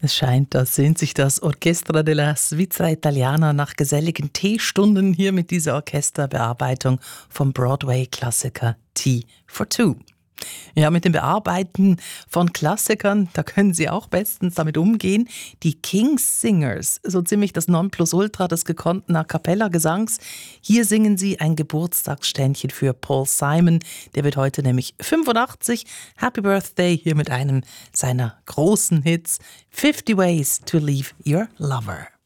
Es scheint, da sehnt sich das Orchestra della Svizzera Italiana nach geselligen Teestunden hier mit dieser Orchesterbearbeitung vom Broadway-Klassiker Tea for Two. Ja, mit dem Bearbeiten von Klassikern, da können Sie auch bestens damit umgehen. Die King's Singers, so ziemlich das Nonplusultra des gekonnten A Cappella-Gesangs. Hier singen sie ein Geburtstagsständchen für Paul Simon. Der wird heute nämlich 85. Happy Birthday hier mit einem seiner großen Hits. 50 Ways to Leave Your Lover.